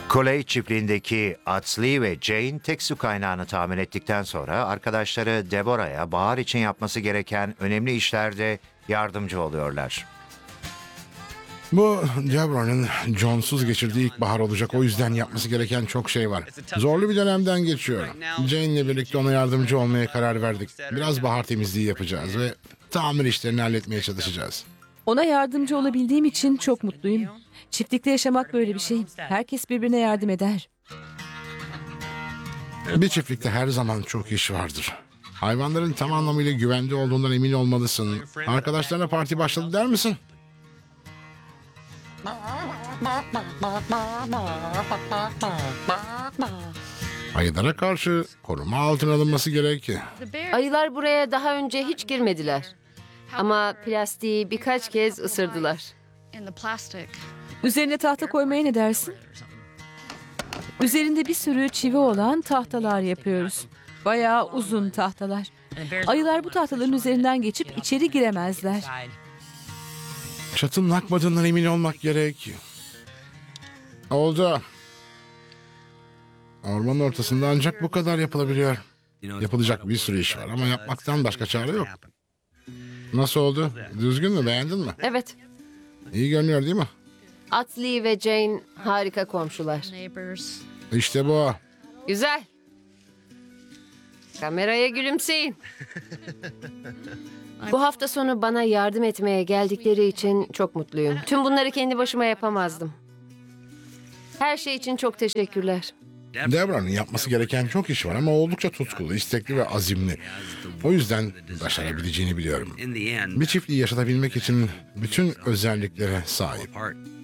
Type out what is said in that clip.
Coley çiftliğindeki Atsley ve Jane tek su kaynağını tahmin ettikten sonra arkadaşları Deborah'a bahar için yapması gereken önemli işlerde yardımcı oluyorlar. Bu Deborah'ın John'suz geçirdiği ilk bahar olacak. O yüzden yapması gereken çok şey var. Zorlu bir dönemden geçiyor. Jane'le birlikte ona yardımcı olmaya karar verdik. Biraz bahar temizliği yapacağız ve tamir işlerini halletmeye çalışacağız. Ona yardımcı olabildiğim için çok mutluyum. Çiftlikte yaşamak böyle bir şey. Herkes birbirine yardım eder. Bir çiftlikte her zaman çok iş vardır. Hayvanların tam anlamıyla güvende olduğundan emin olmalısın. Arkadaşlarına parti başladı der misin? Ayılara karşı koruma altına alınması gerek. Ayılar buraya daha önce hiç girmediler. Ama plastiği birkaç kez ısırdılar. Üzerine tahta koymaya ne dersin? Üzerinde bir sürü çivi olan tahtalar yapıyoruz. Bayağı uzun tahtalar. Ayılar bu tahtaların üzerinden geçip içeri giremezler. Çatının akmadığından emin olmak gerek. Oldu. Ormanın ortasında ancak bu kadar yapılabiliyor. Yapılacak bir sürü iş var ama yapmaktan başka çare yok. Nasıl oldu? Düzgün mü? Beğendin mi? Evet, İyi görünüyor değil mi? Atlee ve Jane harika komşular. İşte bu. Güzel. Kameraya gülümseyin. Bu hafta sonu bana yardım etmeye geldikleri için çok mutluyum. Tüm bunları kendi başıma yapamazdım. Her şey için çok teşekkürler. Deborah'ın yapması gereken çok iş var ama oldukça tutkulu, istekli ve azimli. O yüzden başarabileceğini biliyorum. Bir çiftliği yaşatabilmek için bütün özelliklere sahip.